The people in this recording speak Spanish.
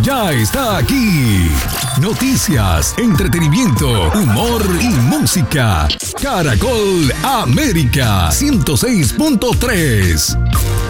ya está aquí. Noticias, entretenimiento, humor y música. Caracol América 106.3.